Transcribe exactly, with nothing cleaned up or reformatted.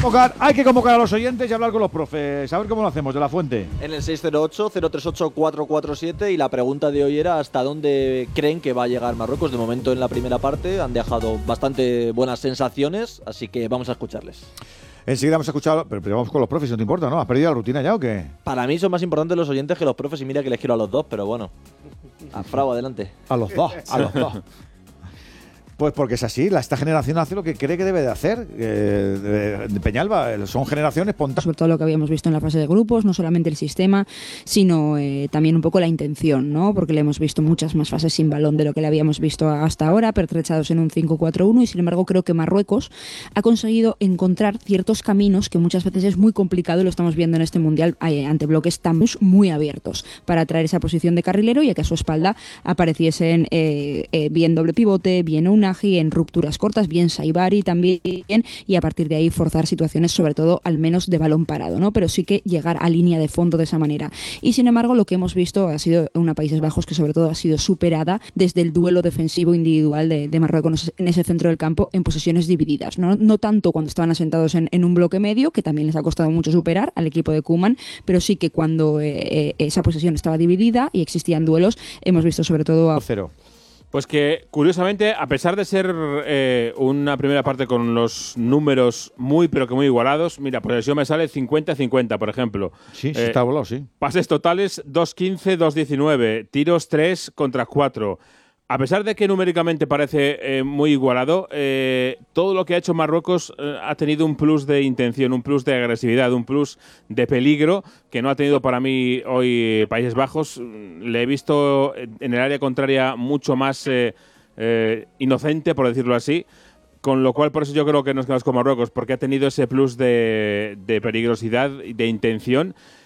convocar, hay que convocar a los oyentes y hablar con los profes. A ver cómo lo hacemos, de la Fuente. En el seis cero ocho, cero tres ocho, cuatro cuatro siete, y la pregunta de hoy era ¿hasta dónde creen que va a llegar Marruecos? De momento en la primera parte han dejado bastante buenas sensaciones, así que vamos a escucharles. Enseguida vamos a escuchar, pero, pero vamos con los profes, no te importa, ¿no? ¿Has perdido la rutina ya o qué? Para mí son más importantes los oyentes que los profes, y mira que les quiero a los dos, pero bueno. A Frau, adelante. A los dos, a los dos. Pues porque es así, la, esta generación hace lo que cree que debe de hacer. Eh, de, de Peñalba, son generaciones espontáneas. Sobre todo lo que habíamos visto en la fase de grupos, no solamente el sistema, sino eh, también un poco la intención, ¿no? Porque le hemos visto muchas más fases sin balón de lo que le habíamos visto hasta ahora, pertrechados en un cinco cuatro uno, y sin embargo creo que Marruecos ha conseguido encontrar ciertos caminos que muchas veces es muy complicado, y lo estamos viendo en este Mundial, eh, ante bloques tan muy abiertos, para atraer esa posición de carrilero y a que a su espalda apareciesen eh, eh, bien doble pivote, bien una en rupturas cortas, bien Saibari también, y a partir de ahí forzar situaciones, sobre todo al menos de balón parado, ¿no? Pero sí que llegar a línea de fondo de esa manera. Y sin embargo lo que hemos visto ha sido una Países Bajos que sobre todo ha sido superada desde el duelo defensivo individual de, de Marruecos en ese centro del campo en posesiones divididas, ¿no? No tanto cuando estaban asentados en, en un bloque medio, que también les ha costado mucho superar al equipo de Koeman, pero sí que cuando eh, eh, esa posesión estaba dividida y existían duelos, hemos visto sobre todo a... Cero. Pues que, curiosamente, a pesar de ser eh, una primera parte con los números muy, pero que muy igualados, mira, posesión me sale cincuenta cincuenta, por ejemplo. Sí, sí eh, está volado, sí. Pases totales dos quince, dos diecinueve, tiros tres contra cuatro. A pesar de que numéricamente parece eh, muy igualado, eh, todo lo que ha hecho Marruecos eh, ha tenido un plus de intención, un plus de agresividad, un plus de peligro que no ha tenido para mí hoy Países Bajos. Le he visto en el área contraria mucho más eh, eh, inocente, por decirlo así, con lo cual por eso yo creo que nos quedamos con Marruecos, porque ha tenido ese plus de, de peligrosidad y de intención.